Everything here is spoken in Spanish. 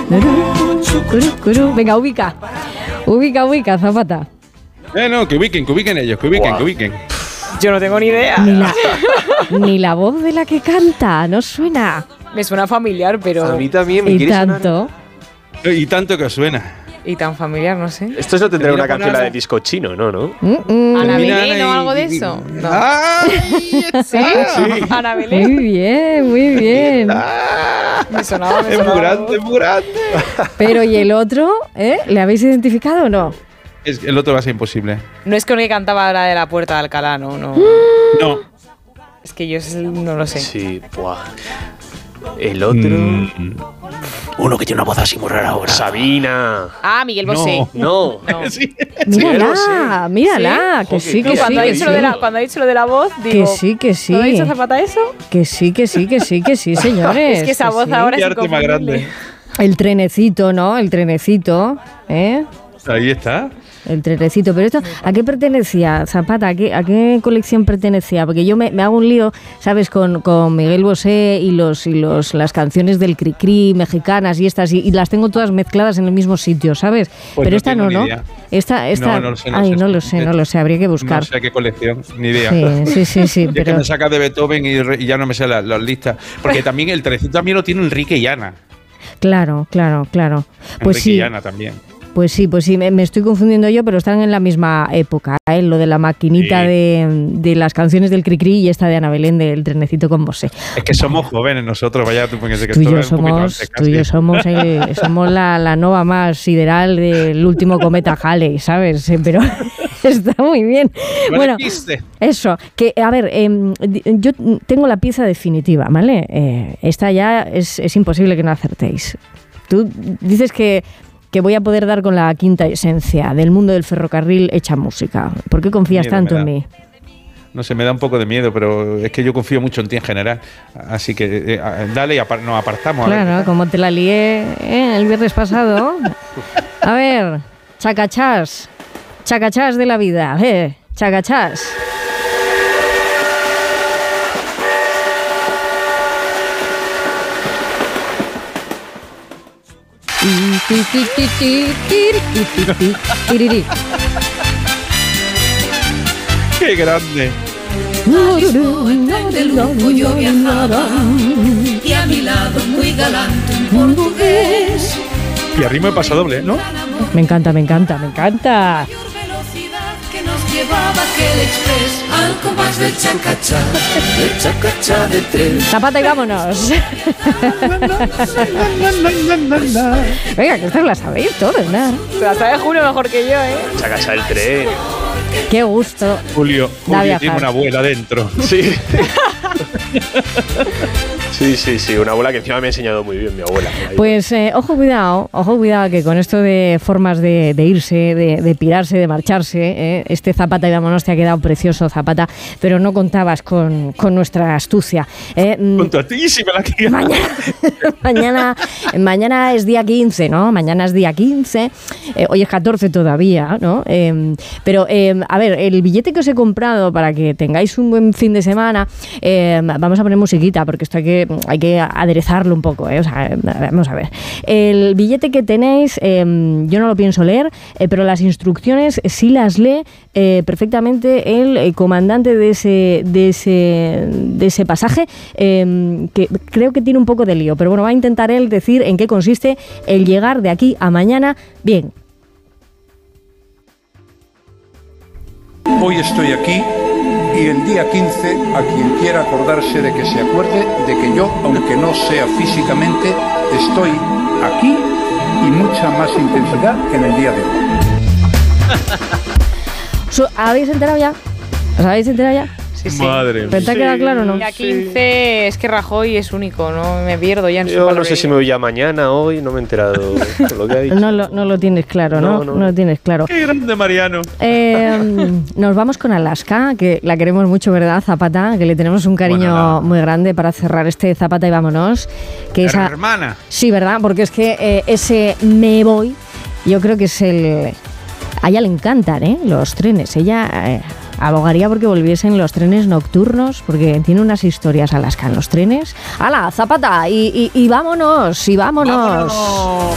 Venga, ubica, Zapata. No, que ubiquen ellos, que ubiquen. Yo no tengo ni idea. Ni la voz de la que canta, no suena. Me suena familiar, pero... A mí también me quiere sonar. Y tanto que suena. Y tan familiar, no sé. Esto no tendrá una canción de disco chino, ¿no? Ana Belén o algo de eso. No. ¿Sí? Ana Belén. Muy bien. Me sonaba. Es muy grande. Pero ¿y el otro? ¿Le habéis identificado o no? El otro va a ser imposible. No es con el que cantaba la de la Puerta de Alcalá, no. No. Es que yo no lo sé. Sí, el otro... Uno que tiene una voz así muy rara ahora. Sabina. Miguel Bosé. No. Sí. Mírala, que sí, que sí. Cuando ha dicho lo de la voz, digo... Que sí. ¿No ha dicho Zapata eso? Que sí, señores. Es que esa voz ahora es inconfundible. El trenecito, ¿no? El trenecito, Ahí está. El trenecito. Pero esto, ¿a qué pertenecía, Zapata? ¿A qué colección pertenecía? Porque yo me hago un lío, ¿sabes? Con Miguel Bosé y las canciones del Cricri mexicanas y estas, y las tengo todas mezcladas en el mismo sitio, ¿sabes? Pues pero esta no. Esta, no lo sé. No lo sé, habría que buscar. No sé a qué colección, ni idea. Sí. Es que me saca de Beethoven y ya no me sé las listas. Porque también el trenecito también lo tiene Enrique y Ana. Claro. Pues Enrique sí. y Ana también. Pues sí, me estoy confundiendo yo, pero están en la misma época, lo de la maquinita de las canciones del Cricri y esta de Ana Belén del trenecito con Bosé. Es que somos jóvenes nosotros, vaya tú, porque tú y yo somos la nova más sideral del último cometa Halley, ¿sabes? Pero está muy bien. Bueno, eso, que a ver, yo tengo la pieza definitiva, ¿vale? Esta ya es imposible que no acertéis. Tú dices que voy a poder dar con la quinta esencia del mundo del ferrocarril hecha música. ¿Por qué confías tanto en mí? No sé, me da un poco de miedo, pero es que yo confío mucho en ti en general. Así que dale y nos apartamos. Claro, como te la lié el viernes pasado. A ver, chacachás de la vida. Chacachás. ¡Qué grande! Del grupo yo viajaba y a mi lado muy galante un portugués. Y a ritmo de paso doble, ¿no? Me encanta. Velocidad que nos llevaba aquel express al compás del chacachá de tren. Zapata y vámonos. Venga, que estas las sabéis todas, ¿no? Se la sabe Julio mejor que yo, Chacachá del tren. Qué gusto. Julio tiene una abuela dentro. Sí. Sí, una abuela que encima me ha enseñado muy bien, mi abuela. Pues ojo cuidado que con esto de formas de irse, de pirarse, de marcharse, este Zapata y vámonos te ha quedado precioso, Zapata, pero no contabas con nuestra astucia. Con tu astutísima la que... Mañana es día 15, ¿no? Mañana es día 15, hoy es 14 todavía, ¿no? Pero, a ver, el billete que os he comprado para que tengáis un buen fin de semana, vamos a poner musiquita, porque esto hay que aderezarlo un poco, O sea, vamos a ver. El billete que tenéis, yo no lo pienso leer, pero las instrucciones sí las lee perfectamente el comandante de ese pasaje, que creo que tiene un poco de lío, pero bueno, va a intentar él decir en qué consiste el llegar de aquí a mañana bien. Hoy estoy aquí y el día 15, a quien quiera acordarse de que se acuerde de que yo, aunque no sea físicamente, estoy aquí y mucha más intensidad que en el día de hoy. ¿Habéis enterado ya? ¿Os habéis enterado ya? Sí. Madre mía. ¿Pero te ha quedado claro o no? Día 15 es que Rajoy es único, no me pierdo ya en su Yo no palabrería. sé si me voy ya mañana, hoy, no me he enterado de lo que ha dicho. No lo tienes claro, ¿no? No lo tienes claro. ¡Qué grande, Mariano! Nos vamos con Alaska, que la queremos mucho, ¿verdad, Zapata? Que le tenemos un cariño muy grande para cerrar este Zapata y vámonos. Que esa hermana. Sí, ¿verdad? Porque es que ese me voy, yo creo que es el... A ella le encantan, los trenes. Ella abogaría porque volviesen los trenes nocturnos, porque tiene unas historias Alaska en los trenes. ¡Hala, Zapata! Y vámonos, ¡Vámonos!